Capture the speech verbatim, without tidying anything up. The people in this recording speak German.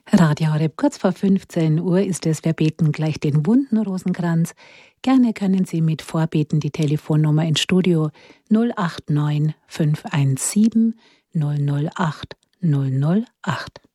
Radio Horeb, kurz vor fünfzehn Uhr ist es. Wir beten gleich den wunden Rosenkranz. Gerne können Sie mit Vorbeten die Telefonnummer ins Studio null acht neun fünf eins sieben null null acht null null acht.